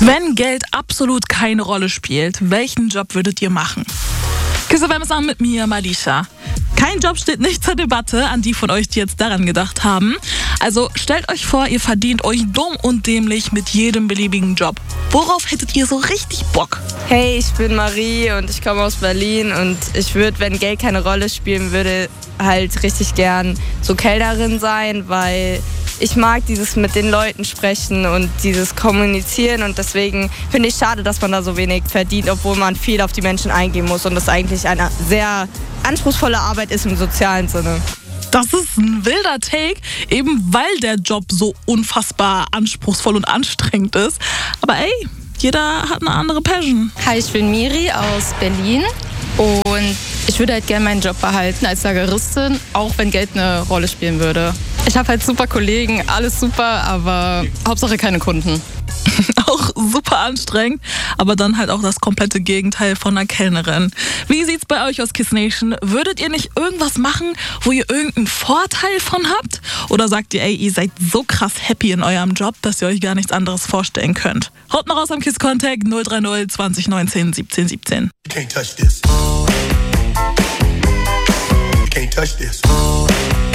Wenn Geld absolut keine Rolle spielt, welchen Job würdet ihr machen? Küsse beim Zusammen mit mir, Malisha. Kein Job steht nicht zur Debatte, an die von euch, die jetzt daran gedacht haben. Also stellt euch vor, ihr verdient euch dumm und dämlich mit jedem beliebigen Job. Worauf hättet ihr so richtig Bock? Hey, ich bin Marie und ich komme aus Berlin und ich würde, wenn Geld keine Rolle spielen würde, halt richtig gern so Kellnerin sein, weil ich mag dieses mit den Leuten sprechen und dieses Kommunizieren und deswegen finde ich schade, dass man da so wenig verdient, obwohl man viel auf die Menschen eingehen muss und das eigentlich eine sehr anspruchsvolle Arbeit ist im sozialen Sinne. Das ist ein wilder Take, eben weil der Job so unfassbar anspruchsvoll und anstrengend ist. Aber ey, jeder hat eine andere Passion. Hi, ich bin Miri aus Berlin und ich würde halt gerne meinen Job behalten als Lageristin, auch wenn Geld eine Rolle spielen würde. Ich habe halt super Kollegen, alles super, aber Hauptsache keine Kunden. Auch super anstrengend, aber dann halt auch das komplette Gegenteil von einer Kellnerin. Wie sieht's bei euch aus, Kiss Nation? Würdet ihr nicht irgendwas machen, wo ihr irgendeinen Vorteil von habt? Oder sagt ihr, ey, ihr seid so krass happy in eurem Job, dass ihr euch gar nichts anderes vorstellen könnt? Haut noch raus am Kiss Contact 030 2019 17 17. You can't touch this. You can't touch this.